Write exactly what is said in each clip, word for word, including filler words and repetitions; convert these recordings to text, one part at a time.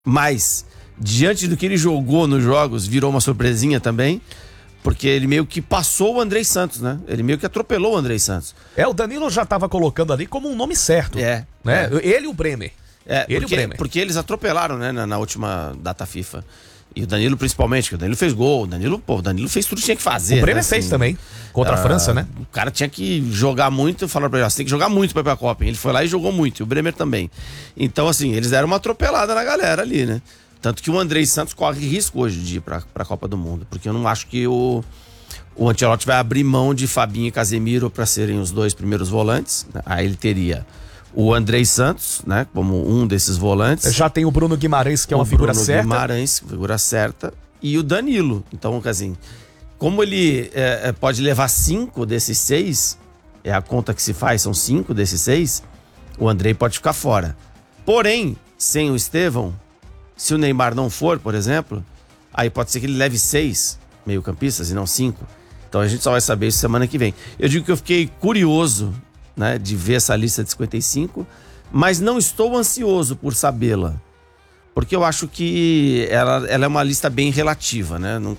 Mas, diante do que ele jogou nos jogos, virou uma surpresinha também, porque ele meio que passou o Andrei Santos, né? Ele meio que atropelou o Andrei Santos. É, o Danilo já estava colocando ali como um nome certo. É. Né? É. Ele e o Bremer. É, ele porque, e o Bremer. porque eles atropelaram, né, na, na última data FIFA. E o Danilo, principalmente, que o Danilo fez gol. O Danilo, pô, o Danilo fez tudo que tinha que fazer. O Bremer né, fez assim, também, contra a ah, França, né? O cara tinha que jogar muito. Falaram pra ele, você tem que jogar muito pra ir pra Copa. Ele foi lá e jogou muito. E o Bremer também. Então, assim, eles deram uma atropelada na galera ali, né? Tanto que o Andrei Santos corre risco hoje de ir pra, pra Copa do Mundo. Porque eu não acho que o, o Ancelotti vai abrir mão de Fabinho e Casemiro pra serem os dois primeiros volantes. Aí ele teria o Andrei Santos, né? Como um desses volantes. Já tem o Bruno Guimarães, que é o uma figura Bruno certa. Guimarães, figura certa. E o Danilo. Então, assim, como ele é, pode levar cinco desses seis, é a conta que se faz, são cinco desses seis, o Andrei pode ficar fora. Porém, sem o Estevão, se o Neymar não for, por exemplo, aí pode ser que ele leve seis meio-campistas e não cinco. Então a gente só vai saber isso semana que vem. Eu digo que eu fiquei curioso, né, de ver essa lista de cinquenta e cinco, mas não estou ansioso por sabê-la. Porque eu acho que ela, ela é uma lista bem relativa, né? Não,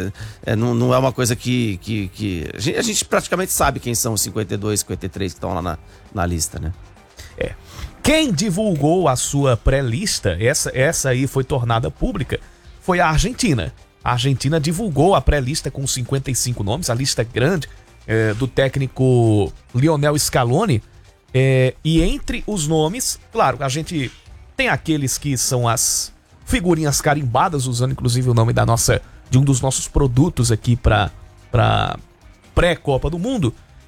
é, não, não é uma coisa que... que, que... A, gente, a gente praticamente sabe quem são os cinquenta e dois, cinquenta e três que estão lá na, na lista, né? É. Quem divulgou a sua pré-lista, essa, essa aí foi tornada pública, foi a Argentina. A Argentina divulgou a pré-lista com cinquenta e cinco nomes, a lista grande é, do técnico Lionel Scaloni. É, e entre os nomes, claro, a gente... Tem aqueles que são as figurinhas carimbadas, usando inclusive o nome da nossa, de um dos nossos produtos aqui para para pré-Copa do Mundo.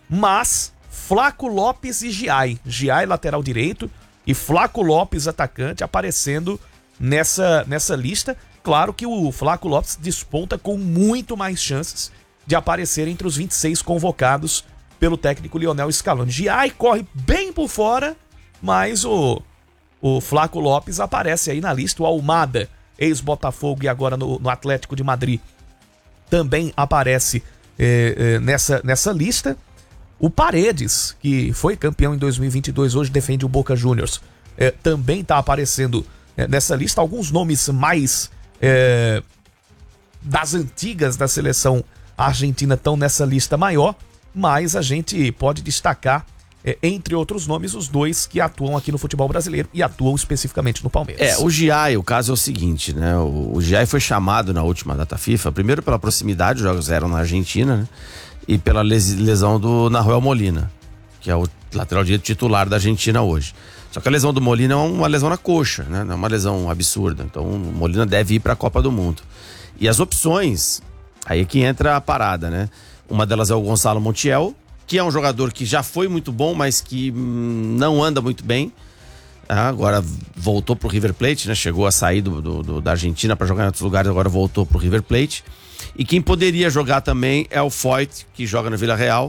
Mas Flaco Lopes e Giai. Giai, lateral direito, e Flaco Lopes, atacante, aparecendo nessa, nessa lista. Claro que o Flaco Lopes desponta com muito mais chances de aparecer entre os vinte e seis convocados pelo técnico Lionel Scaloni. Giai corre bem por fora, mas o... O Flaco Lopes aparece aí na lista. O Almada, ex-Botafogo e agora no, no Atlético de Madrid, também aparece eh, eh, nessa, nessa lista. O Paredes, que foi campeão em dois mil e vinte e dois, hoje defende o Boca Juniors, eh, também está aparecendo eh, nessa lista. Alguns nomes mais eh, das antigas da seleção argentina estão nessa lista maior, mas a gente pode destacar, É, entre outros nomes, os dois que atuam aqui no futebol brasileiro e atuam especificamente no Palmeiras. É, o Giai, o caso é o seguinte, né? O, o Giai foi chamado na última data FIFA, primeiro pela proximidade, os jogos eram na Argentina, né? E pela les, lesão do Nahuel Molina, que é o lateral direito titular da Argentina hoje. Só que a lesão do Molina é uma lesão na coxa, né? Não é uma lesão absurda. Então o Molina deve ir para a Copa do Mundo. E as opções, aí é que entra a parada, né? Uma delas é o Gonçalo Montiel, que é um jogador que já foi muito bom, mas que hum, não anda muito bem. Ah, agora voltou pro River Plate, né? Chegou a sair do, do, do, da Argentina para jogar em outros lugares, agora voltou pro River Plate. E quem poderia jogar também é o Foyt, que joga no Vila Real,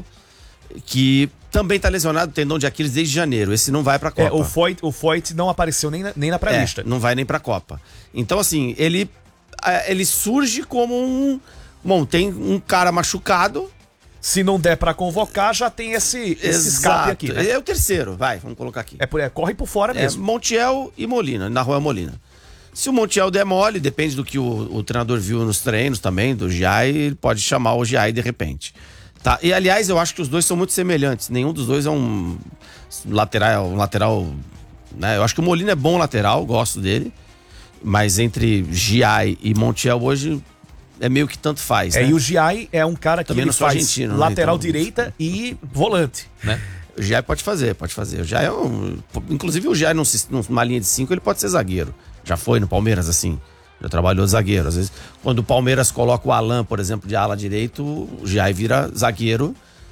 que também tá lesionado, tendão de Aquiles desde janeiro. Esse não vai pra Copa. É, o Foyt, o Foyt não apareceu nem na, nem na pré-lista. É, não vai nem pra Copa. Então, assim, ele, ele surge como um... Bom, tem um cara machucado... Se não der pra convocar, já tem esse, esse escape aqui, né? É o terceiro, vai, vamos colocar aqui. É, por, é corre por fora mesmo. É Montiel e Molina, Nahuel Molina. Se o Montiel der mole, depende do que o, o treinador viu nos treinos também, do Giai, ele pode chamar o Giai de repente. Tá? E aliás, eu acho que os dois são muito semelhantes. Nenhum dos dois é um lateral, um lateral, né? Eu acho que o Molina é bom lateral, gosto dele. Mas entre Giai e Montiel hoje... É meio que tanto faz, é, né? E o Giai é um cara que ele faz argentino, lateral né? Então, direita e volante, né? O Giai pode fazer, pode fazer. O Giai é um... Inclusive o Giai num, numa linha de cinco, ele pode ser zagueiro. Já foi no Palmeiras, assim. Já trabalhou de zagueiro. Às vezes, quando o Palmeiras coloca o Alan, por exemplo, de ala direito, o Giai vira zagueiro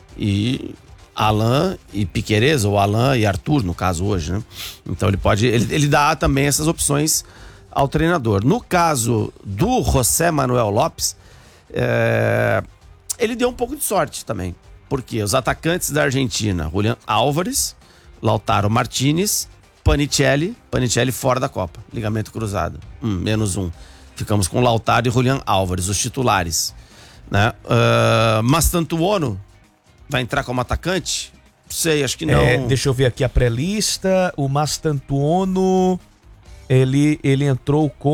e Alan e Piquerez, ou Alan e Arthur, no caso hoje, né? Então ele pode... Ele, ele dá também essas opções ao treinador. No caso do José Manuel Lopes, é, ele deu um pouco de sorte também, porque os atacantes da Argentina, Julián Álvares, Lautaro Martínez, Panicelli, Panicelli fora da Copa, ligamento cruzado, hum, menos um. Ficamos com Lautaro e Julián Álvares, os titulares, né? Uh, Mastantuono vai entrar como atacante? Não sei, acho que não. É, deixa eu ver aqui a pré-lista. O Mastantuono... ele, ele entrou com